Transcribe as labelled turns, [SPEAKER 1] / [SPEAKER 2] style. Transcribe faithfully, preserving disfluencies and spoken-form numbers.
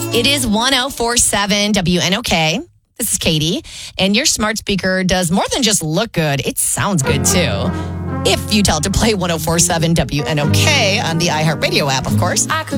[SPEAKER 1] It is one oh four point seven W N O K. This is Katie. And your smart speaker does more than just look good. It sounds good, too. If you tell it to play one oh four point seven W N O K on the iHeartRadio app, of course.
[SPEAKER 2] I could